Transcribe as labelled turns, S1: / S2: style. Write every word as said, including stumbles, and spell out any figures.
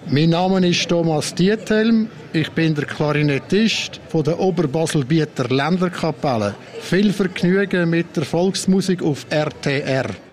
S1: Mein Name ist Thomas Diethelm. Ich bin der Klarinettist von der Oberbaselbieter Ländlerkapelle. Viel Vergnügen mit der Volksmusik auf R T R.